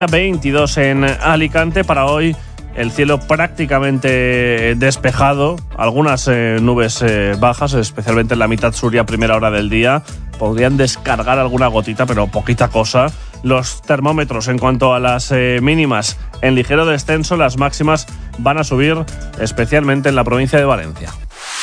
22 en Alicante. Para hoy el cielo prácticamente despejado, algunas nubes bajas, especialmente en la mitad sur y a primera hora del día. Podrían descargar alguna gotita, pero poquita cosa. Los termómetros en cuanto a las mínimas en ligero descenso, las máximas van a subir, especialmente en la provincia de Valencia.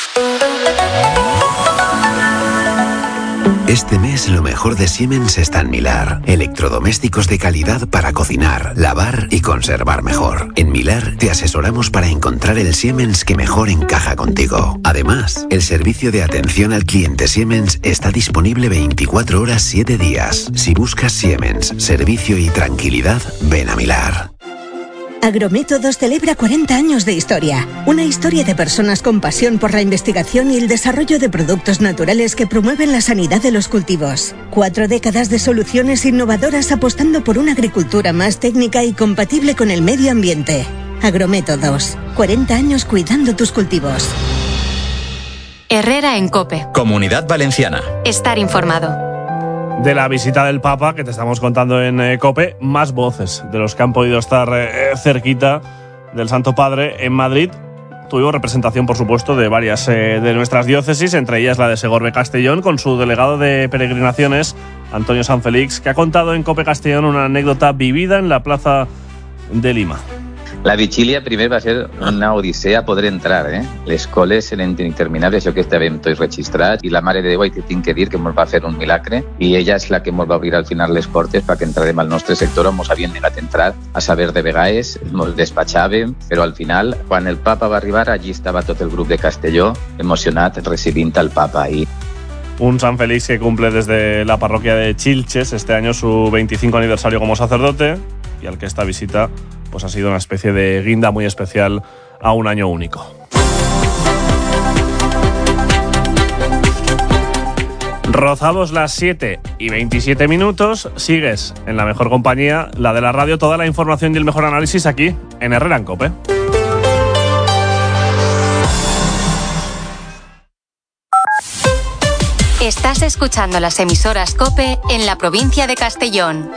Este mes lo mejor de Siemens está en Milar. Electrodomésticos de calidad para cocinar, lavar y conservar mejor. En Milar te asesoramos para encontrar el Siemens que mejor encaja contigo. Además, el servicio de atención al cliente Siemens está disponible 24 horas 7 días. Si buscas Siemens, servicio y tranquilidad, ven a Milar. Agrométodos celebra 40 años de historia. Una historia de personas con pasión por la investigación y el desarrollo de productos naturales que promueven la sanidad de los cultivos. 4 décadas de soluciones innovadoras apostando por una agricultura más técnica y compatible con el medio ambiente. Agrométodos. 40 años cuidando tus cultivos. Herrera en COPE. Comunidad Valenciana. Estar informado. De la visita del Papa, que te estamos contando en COPE, más voces de los que han podido estar cerquita del Santo Padre en Madrid. Tuvimos representación, por supuesto, de varias de nuestras diócesis, entre ellas la de Segorbe-Castellón, con su delegado de peregrinaciones, Antonio Sanfélix, que ha contado en COPE Castellón una anécdota vivida en la plaza de Lima. La vigília primer va ser una odissea poder entrar, Les coles eren interminables, jo que estàvem tots registrats, i la Mare de Déu, i tinc que dir que ens va fer un milagre, i ella és la que ens va obrir al final les portes perquè entrarem al nostre sector on ens havien negat a entrar, a saber de vegades, ens despatxàvem, però al final, quan el Papa va arribar, allí estava tot el grup de Castelló, emocionat, recibint al Papa ahí. Un San Félix que cumple desde la parroquia de Chilches este año su 25 aniversario como sacerdote, y al que esta visita pues ha sido una especie de guinda muy especial a un año único. Rozamos las 7:27. Sigues en la mejor compañía, la de la radio. Toda la información y el mejor análisis aquí en Herrera en COPE. Estás escuchando las emisoras COPE en la provincia de Castellón.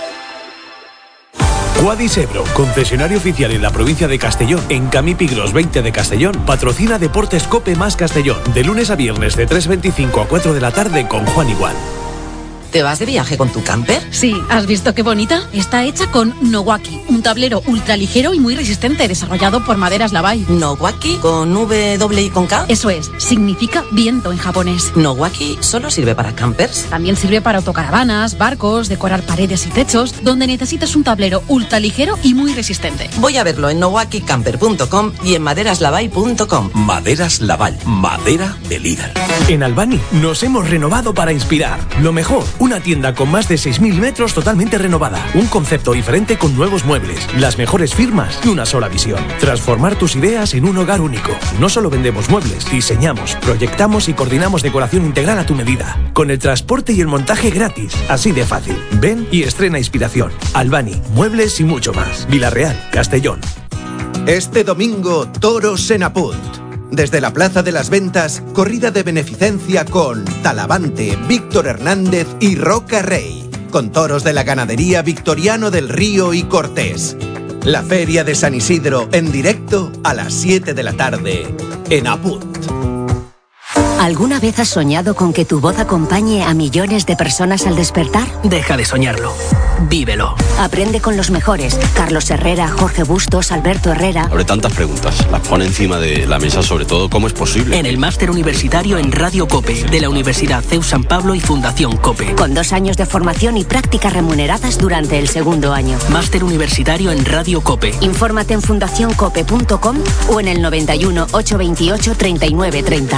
Quadis Ebro, concesionario oficial en la provincia de Castellón, en Camí Pigros 20 de Castellón, patrocina Deportes COPE más Castellón, de lunes a viernes de 3:25 a 4 de la tarde con Juan Igual. ¿Te vas de viaje con tu camper? Sí, ¿has visto qué bonita? Está hecha con Nowaki, un tablero ultraligero y muy resistente, desarrollado por Maderas Lavai. ¿Nowaki? ¿Con W y con K? Eso es, significa viento en japonés. ¿Nowaki solo sirve para campers? También sirve para autocaravanas, barcos, decorar paredes y techos, donde necesitas un tablero ultraligero y muy resistente. Voy a verlo en nowakicamper.com y en maderaslavai.com. Maderas Lavai, madera de líder. En Albany nos hemos renovado para inspirar. Lo mejor, una tienda con más de 6.000 metros totalmente renovada. Un concepto diferente con nuevos muebles, las mejores firmas y una sola visión. Transformar tus ideas en un hogar único. No solo vendemos muebles, diseñamos, proyectamos y coordinamos decoración integral a tu medida. Con el transporte y el montaje gratis. Así de fácil. Ven y estrena inspiración. Albany, muebles y mucho más. Vilarreal, Castellón. Este domingo, toros en Apunt. Desde la Plaza de las Ventas, corrida de beneficencia con Talavante, Víctor Hernández y Roca Rey, con toros de la ganadería Victoriano del Río y Cortés. La Feria de San Isidro en directo a las 7 de la tarde en Apunt. ¿Alguna vez has soñado con que tu voz acompañe a millones de personas al despertar? Deja de soñarlo. Vívelo. Aprende con los mejores. Carlos Herrera, Jorge Bustos, Alberto Herrera. Abre tantas preguntas. Las pone encima de la mesa, sobre todo, ¿cómo es posible? En el máster universitario en Radio COPE, de la Universidad CEU San Pablo y Fundación COPE. Con 2 años de formación y prácticas remuneradas durante el segundo año. Máster universitario en Radio COPE. Infórmate en fundacioncope.com o en el 91 828 39 30.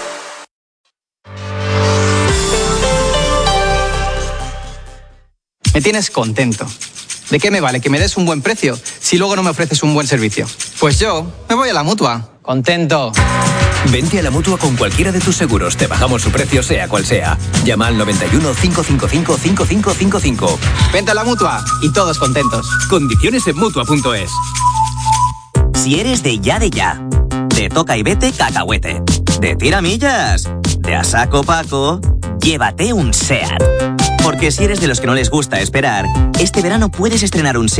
Me tienes contento. ¿De qué me vale que me des un buen precio si luego no me ofreces un buen servicio? Pues yo me voy a la Mutua. Contento. Vente a la Mutua con cualquiera de tus seguros. Te bajamos su precio sea cual sea. Llama al 91 555 5555. Vente a la Mutua y todos contentos. Condiciones en Mutua.es. Si eres de ya, de toca y vete cacahuete, de tiramillas, de a saco Paco, llévate un SEAT. Porque si eres de los que no les gusta esperar, este verano puedes estrenar un